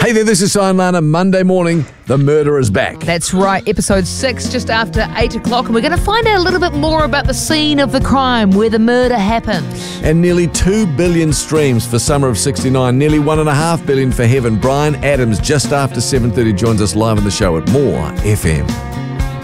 Hey there, this is Cy and Lana. Monday morning, the murder is back. That's right, episode 6, just after 8 o'clock, and we're going to find out a little bit more about the scene of the crime, where the murder happened. And nearly 2 billion streams for Summer of 69, nearly 1.5 billion for Heaven. Brian Adams, just after 7:30, joins us live on the show at More FM.